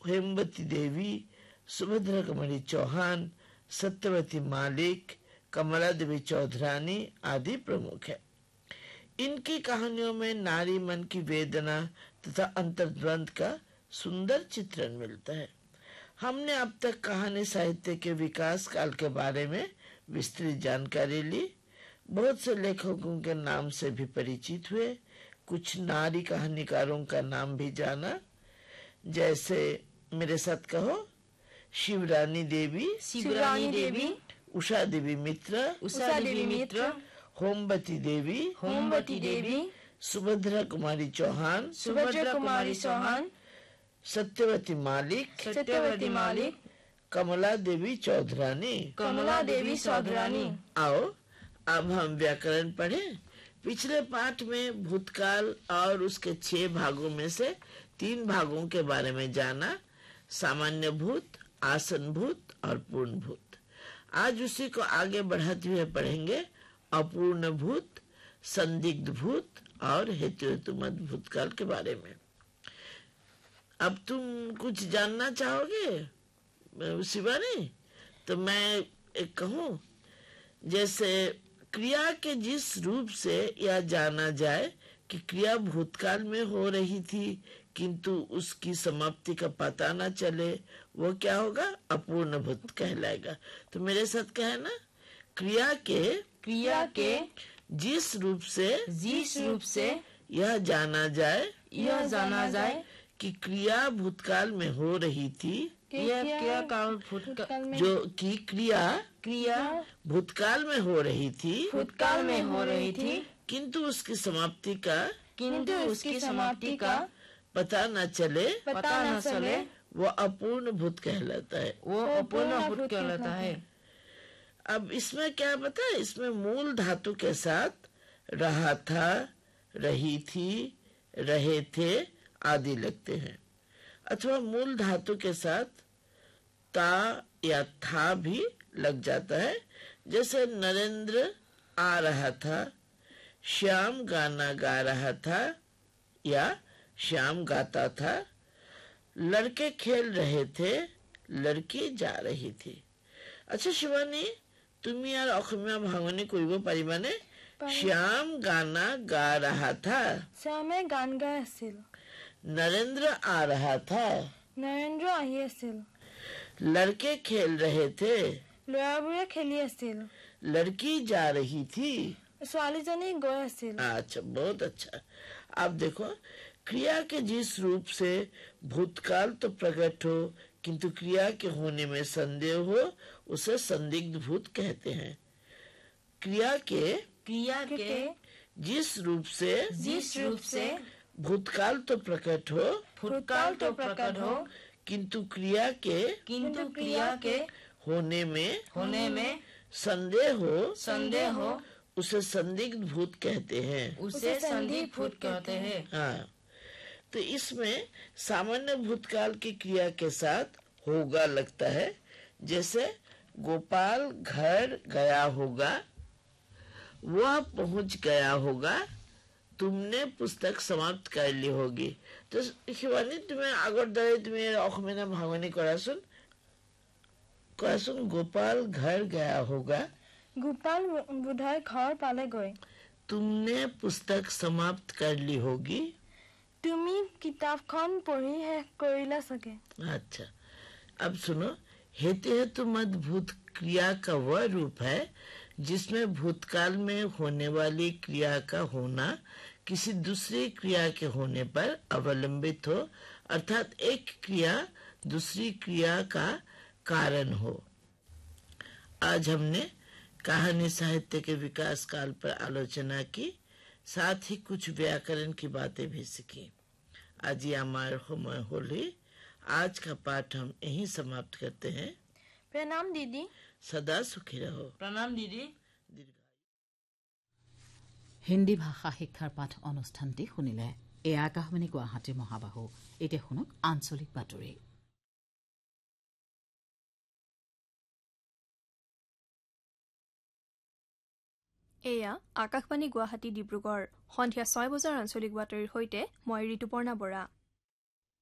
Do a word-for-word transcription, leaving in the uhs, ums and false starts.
हेमवती देवी, सुभद्रा कुमारी चौहान, सत्यवती मालिक, कमला देवी चौधरानी आदि प्रमुख है। इनकी कहानियों में नारी मन की वेदना तथा अंतर्द्वंद का सुंदर चित्रण मिलता है। हमने अब तक कहानी साहित्य के विकास काल के बारे में विस्तृत जानकारी ली, बहुत से लेखकों के नाम से भी परिचित हुए, कुछ नारी कहानीकारों का नाम भी जाना, जैसे मेरे साथ कहो, शिवरानी देवी, शिवरानी देवी, उषा देवी मित्र, उषा देवी मित्र, होमवती देवी, होमवती देवी, सुभद्रा कुमारी चौहान, सुभद्रा कुमारी चौहान, सत्यवती मालिक, सत्यवती मालिक, कमला देवी चौधरानी, कमला देवी चौधरानी। आओ अब हम व्याकरण पढ़ें। पिछले पाठ में भूतकाल और उसके छह भागों में से तीन भागों के बारे में जाना, सामान्य भूत, आसन भूत और पूर्ण भूत। आज उसी को आगे बढ़ाते हुए पढ़ेंगे अपूर्ण भूत, संदिग्ध भूत और हेतु हेतुमत भूतकाल के बारे में। अब तुम कुछ जानना चाहोगे शिवानी? तो मैं एक कहूँ, जैसे क्रिया के जिस रूप से यह जाना जाए कि क्रिया भूतकाल में हो रही थी किंतु उसकी समाप्ति का पता न चले, वो क्या होगा? अपूर्ण भूत कहलाएगा। तो मेरे साथ कहना, क्रिया के क्रिया के जिस रूप से जिस रूप से यह जाना जाए यह जाना जाए कि क्रिया भूतकाल में हो रही थी, यह क्रिया काल भूतकाल में जो कि क्रिया क्रिया भूतकाल में हो रही थी भूतकाल में हो रही थी किंतु उसकी समाप्ति का किंतु उसकी समाप्ति का पता न चले पता न चले, वो अपूर्ण भूत कहलाता है। वो अपूर्ण भूत कहलाता है। अब इसमें क्या पता है? इसमें मूल धातु के साथ रहा था, रही थी, रहे थे आदि लगते हैं, अथवा मूल धातु के साथ ता या था भी लग जाता है। जैसे नरेंद्र आ रहा था, श्याम गाना गा रहा था या श्याम गाता था, लड़के खेल रहे थे, लड़की जा रही थी। अच्छा शिवानी, তুমি আর অসমীয়া ভাঙনি কৰিব পাৰিবানে? শ্যাম গানা गा रहा था, শ্যামে গান গাই আছিল। नरेंद्र आ रहा था, नरेंद्र আহি আছিল। लड़के खेल रहे थे, ল'ৰাবোৰে খেলি আছিল। लड़की जा रही थी, ছোৱালীজনী গৈ আছিল। अच्छा, बहुत अच्छा। अब देखो, क्रिया के जिस रूप से भूतकाल तो प्रकट हो किंतु क्रिया के होने में संदेह हो, उसे संदिग्ध भूत कहते हैं। क्रिया के क्रिया के जिस रूप से जिस रूप से भूतकाल तो प्रकट हो भूतकाल तो प्रकट हो किंतु क्रिया के किंतु क्रिया के होने में होने में संदेह हो संदेह हो, उसे संदिग्ध भूत कहते हैं। उसे संदिग्ध भूत कहते हैं। हाँ, तो इसमें सामान्य भूतकाल की क्रिया के साथ होगा लगता है। जैसे गोपाल घर गया होगा, वह पहुंच गया होगा, तुमने पुस्तक समाप्त कर ली होगी। तो शिवानी, तुम्हें आगर दरे तुम्हें অসমীয়া ভাঙনি কৰাচোন কৰাচোন गोपाल घर गया होगा, गोपाल बुधाई घर पालेगৈ, तुमने पुस्तक समाप्त कर ली होगी, তুমি किताबखन पढ़ी शेष करिला सके। अच्छा, अब सुनो, हेतु हेतु मत भूत क्रिया का वह रूप है जिसमें भूतकाल में होने वाली क्रिया का होना किसी दूसरी क्रिया के होने पर अवलंबित हो, अर्थात एक क्रिया दूसरी क्रिया का कारण हो। आज हमने कहानी साहित्य के विकास काल पर आलोचना की, साथ ही कुछ व्याकरण की बातें भी सीखी। आज ये हमारा समय होली। आज का पाठ हम यहीं समाप्त करते हैं। प्रणाम दीदी। सदा सुखी रहो। प्रणाम दीदी। हिंदी भाषा शिक्षार पाठ अनुष्ठानটি শুনিলে। এই আকাশবাণী গুৱাহাটী মহাবাহু। এতিয়া শুনক আঞ্চলিক বাতৰি। এয়া আকাশবাণী গুৱাহাটী ডিব্ৰুগড়। সন্ধিয়া ছয় বজাৰ আঞ্চলিক বাতৰিৰ সৈতে মই ঋতুপৰ্ণা বৰা।